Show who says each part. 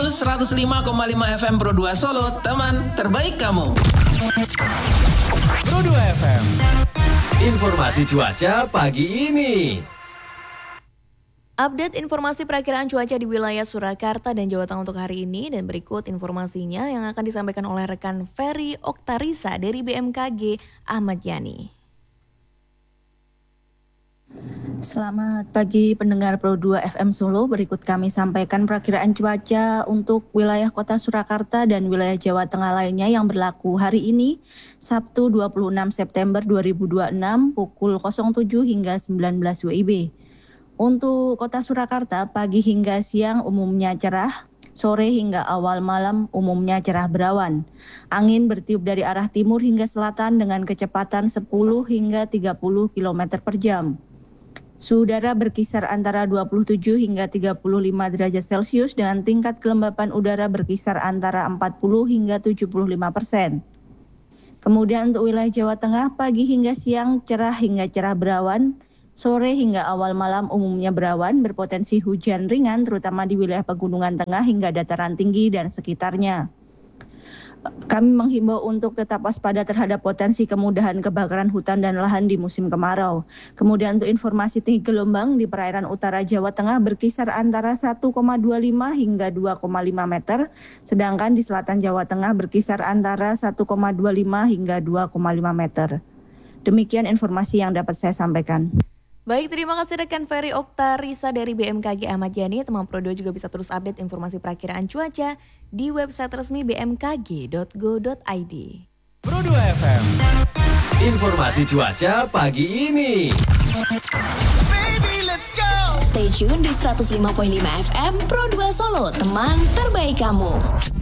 Speaker 1: 105,5 FM Pro 2 Solo, teman terbaik kamu.
Speaker 2: Pro 2 FM. Informasi cuaca pagi ini.
Speaker 3: Update informasi perakiraan cuaca di wilayah Surakarta dan Jawa Tengah untuk hari ini, dan berikut informasinya yang akan disampaikan oleh rekan Ferry Oktarisa dari BMKG Ahmad Yani.
Speaker 4: Selamat pagi pendengar Pro 2 FM Solo, berikut kami sampaikan perakiraan cuaca untuk wilayah kota Surakarta dan wilayah Jawa Tengah lainnya yang berlaku hari ini, Sabtu 26 September 2026 pukul 07 hingga 19 WIB. Untuk kota Surakarta, pagi hingga siang umumnya cerah, sore hingga awal malam umumnya cerah berawan. Angin bertiup dari arah timur hingga selatan dengan kecepatan 10 hingga 30 km per jam. Suhu udara berkisar antara 27 hingga 35 derajat Celcius dengan tingkat kelembapan udara berkisar antara 40 hingga 75%. Kemudian untuk wilayah Jawa Tengah, pagi hingga siang cerah hingga cerah berawan. Sore hingga awal malam umumnya berawan, berpotensi hujan ringan terutama di wilayah pegunungan tengah hingga dataran tinggi dan sekitarnya. Kami menghimbau untuk tetap waspada terhadap potensi kemudahan kebakaran hutan dan lahan di musim kemarau. Kemudian untuk informasi tinggi gelombang di perairan utara Jawa Tengah berkisar antara 1,25 hingga 2,5 meter, sedangkan di selatan Jawa Tengah berkisar antara 1,25 hingga 2,5 meter. Demikian informasi yang dapat saya sampaikan.
Speaker 3: Baik, terima kasih rekan Ferry Oktarisa dari BMKG Ahmad Yani. Teman Pro 2 juga bisa terus update informasi perakiraan cuaca di website resmi bmkg.go.id.
Speaker 2: Pro 2 FM. Informasi cuaca pagi ini.
Speaker 5: Baby, let's go. Stay tune di 105.5 FM Pro 2 Solo, teman terbaik kamu.